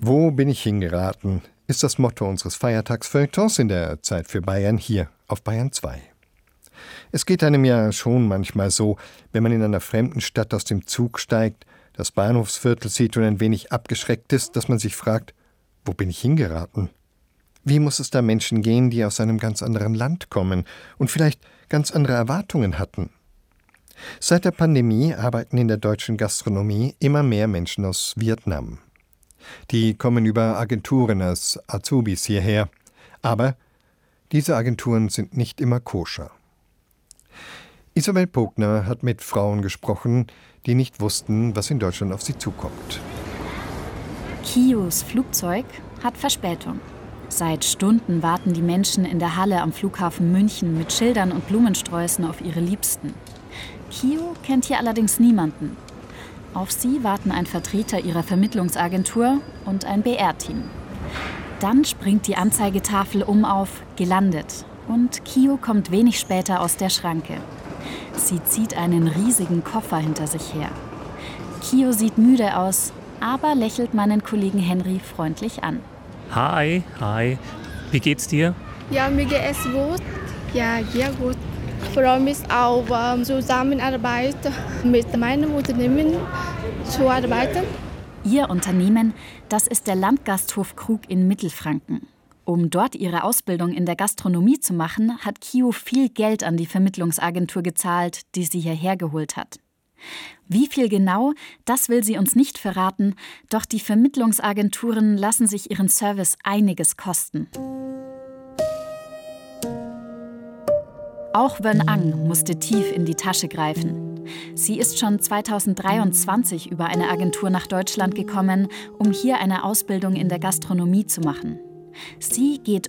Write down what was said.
Wo bin ich hingeraten, ist das Motto unseres Feiertagsfeuilletons in der Zeit für Bayern hier auf Bayern 2. Es geht einem ja schon manchmal so, wenn man in einer fremden Stadt aus dem Zug steigt, das Bahnhofsviertel sieht und ein wenig abgeschreckt ist, dass man sich fragt, wo bin ich hingeraten? Wie muss es da Menschen gehen, die aus einem ganz anderen Land kommen und vielleicht ganz andere Erwartungen hatten? Seit der Pandemie arbeiten in der deutschen Gastronomie immer mehr Menschen aus Vietnam. Die kommen über Agenturen als Azubis hierher. Aber diese Agenturen sind nicht immer koscher. Isabel Pogner hat mit Frauen gesprochen, die nicht wussten, was in Deutschland auf sie zukommt. Kios Flugzeug hat Verspätung. Seit Stunden warten die Menschen in der Halle am Flughafen München mit Schildern und Blumensträußen auf ihre Liebsten. Kio kennt hier allerdings niemanden. Auf sie warten ein Vertreter ihrer Vermittlungsagentur und ein BR-Team. Dann springt die Anzeigetafel auf gelandet und Kio kommt wenig später aus der Schranke. Sie zieht einen riesigen Koffer hinter sich her. Kio sieht müde aus, aber lächelt meinen Kollegen Henry freundlich an. Hi. Wie geht's dir? Ja, mir geht es gut. Ja, sehr gut. Ich freue mich auf Zusammenarbeit mit meinem Unternehmen zu arbeiten. Ihr Unternehmen, das ist der Landgasthof Krug in Mittelfranken. Um dort ihre Ausbildung in der Gastronomie zu machen, hat Kio viel Geld an die Vermittlungsagentur gezahlt, die sie hierher geholt hat. Wie viel genau, das will sie uns nicht verraten, doch die Vermittlungsagenturen lassen sich ihren Service einiges kosten. Auch Wen Ang musste tief in die Tasche greifen. Sie ist schon 2023 über eine Agentur nach Deutschland gekommen, um hier eine Ausbildung in der Gastronomie zu machen. Sie geht